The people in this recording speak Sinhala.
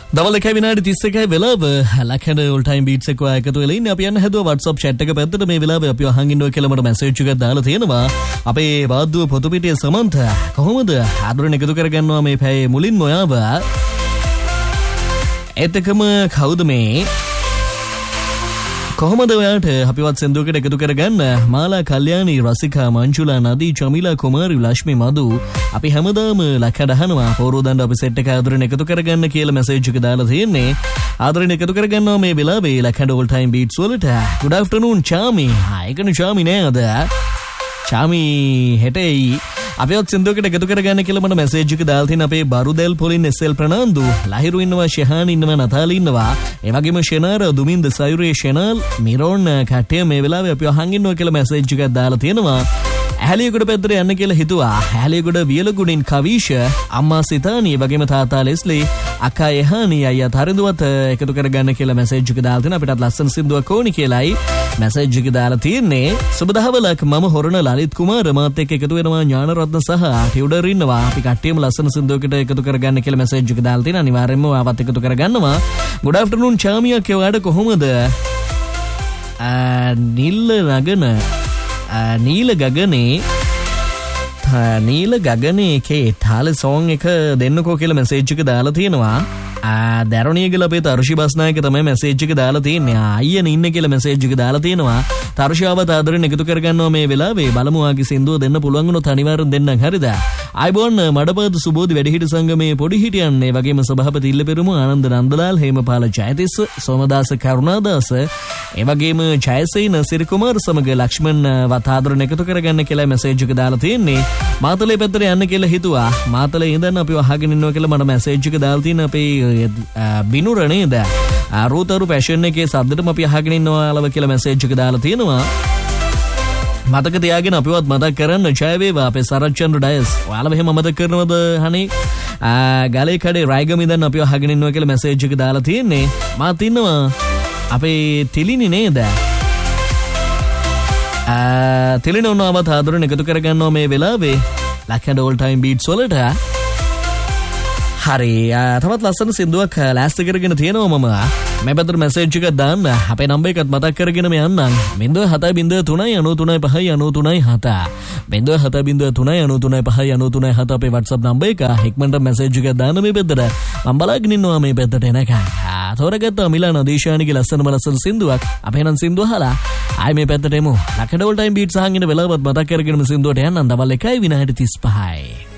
දවල් 1:31 වෙලාව ලකන ඕල් ටයිම් බීට්ස් එක එකතු වෙලා ඉන්නේ. අපි යන්න හැදුවා WhatsApp chat එක පැත්තට. මේ වෙලාවේ අපි අහන් ඉන්නවා කියලා මට මැසේජ් එකක් දාලා තියෙනවා. අපේ වාද්දුව පොතුපිටිය සමන්ත කොහොමද ආදරණ එකතු කරගන්නවා මේ පැයේ මුලින්ම ඔයාව. එතකම කවුද මේ? කොහොමද ඔයාට අපිවත් සෙන්දුවකට එකතු කරගන්න? මාලා කල්යාණි, රසිකා, මංජුලා, නදී, චමිලා, කුමාරි, ලක්ෂ්මී, මදු අපි හැමදාම ලකඩ අහනවා. පොරෝදන්න අපි සෙට් එක ආදරණ එකතු කරගන්න කියලා මැසේජ් එක දාලා තියෙන්නේ. ආදරණ එකතු කරගන්නවා මේ වෙලාවේ ලකඩ ඕල් ටයිම් බීට්ස් වලට. good afternoon චාමි. ඒකනේ චාමි නේද? චාමි හෙටෙයි අපිවත් සෙන්දුවකට එකතු කරගන්න කියලා මට මැසේජ් එක දාලා තියෙන අපේ බරුදෙල් පොලින් එස්.එල්. ප්‍රනාන්දු, ලහිරු ඉන්නවා, ශෙහාන් ඉන්නවා, නතාලි ඉන්නවා. ඒ වගේම ෂෙනාර, දුමින්ද, සයුරේ, ෂෙනල්, මිරෝන් කට්ටිය මේ වෙලාවේ අපි අහන් ඉන්නවා කියලා මැසේජ් එකක් දාලා තියෙනවා. ඇහැලියගොඩ පැත්තට යන්න කියලා හිතුවා. ඇහැලියගොඩ වියලගුඩින් කවීෂ, අම්මා සිතානි, වගේම තාත්තා ලෙස්ලි, අක්කා එහානි, අයියා තරිඳුවත් එකතු කරගන්න කියලා මැසේජ් එක දාලා තියෙනවා. අපිටත් ලස්සන සින්දුවක් ඕනි කියලායි මැසේජ් එක දාලා තියෙන්නේ. සුබ දහවලක්. මම හොරණ ලලිත් කුමාර මාත් එක්ක එකතු වෙනවා. ඥානරත්න සහ ටියුඩර් ඉන්නවා. අපි කට්ටියම ලස්සන සින්දුවකට එකතු කරගන්න කියලා මැසේජ් එක දාලා තියෙනවා. අනිවාර්යෙන්ම ආවත් එකතු කරගන්නවා. good afternoon චාමියා කියලාට කොහොමද? නීල ගගනේ එකේ තාල සෝන් එක දෙන්නකෝ කියලා මැසේජ් එක දාලා තියෙනවා. දැරුණියගල අපේ තරුෂි බස්නායක තමයි මැසේජ් එක දාලා තියෙන්නේ. අයියනේ ඉන්නේ කියලා මැසේජ් එක දාලා තියෙනවා. තරුෂියවත් ආදරෙන් එකතු කරගන්නවා මේ වෙලාවේ. බලමු ආගේ සින්දුව දෙන්න පුළුවන් වුණොත් අනිවාර්යෙන් දෙන්නම්. හරිද? ආයිබෝන් මඩපත සුබෝධි වැඩිහිටි සංගමේ පොඩි හිටියන්, ඒ වගේම සභාපති ඉල්ලපෙරුම ආනන්ද නන්දලාල්, හේමපාල ජයතිස්ස, සෝමදාස කරුණාදාස, ඒ වගේම ජයසේන සිරිකුමාර සමග ලක්ෂ්මන් වත් ආදරෙන් එකතු කරගන්න කියලා මැසේජ් එක දාලා තියෙන්නේ. මාතලේ පැත්තට යන්න කියලා හිතුවා. මාතලේ ඉඳන් අපි අහගෙන ඉන්නවා කියලා මට මැසේජ් එක දාලා තියෙන අපේ බිනුර නේද? රූතරු ෆැෂන් එකේ සද්දටම අපි අහගෙන ඉන්නවා අලව කියලා මැසේජ් එක දාලා තියෙනවා. මතක තියාගෙන අපිවත් මතක් කරන්න. ජය වේවා අපේ සරච්චන්ද්‍ර ඩයස්. ඔයාලව එහෙම මතක් කරනවද හනේ? ගලේ කඩේ රයිගම ඉඳන් අපි අහගෙන ඉන්නවා කියලා මැසේජ් එක දාලා තියෙන්නේ. මාත් ඉන්නවා අපේ තිලිනි නේද? තිලිනි උනවවත් ආදරෙන් එකතු කරගන්නවා මේ වෙලාවේ ලකඩ ඕල් ටයිම් බීට්ස් වලට. හරි, තවත් ලස්සන සින්දුවක් ලෑස්ති කරගෙන තියෙනවා මම. මේ පැත්තට මැසේජ් එකක් දාන්න. අපේ නම්බර් එකත් මතක් කරගෙනම යන්නම්. 0703939397 0703939397 අපේ WhatsApp නම්බර් එක. හික්මනට මැසේජ් එකක් දාන්න මේ පැත්තට. මම බලාගෙන ඉන්නවා මේ පැත්තට එනකන්. තෝරගත්තා මිලාන දේශානිගේ ලස්සනම ලස්සන සින්දුවක්. අපි නම් සින්දුව අහලා ආයි මේ පැත්තට එමු. ලකඩ ඕල් ටයිම් බීට්ස් අහන් ඉන්න වෙලාවත් මතක් කරගෙනම සින්දුවට යන්නම්. දවල් 1:35.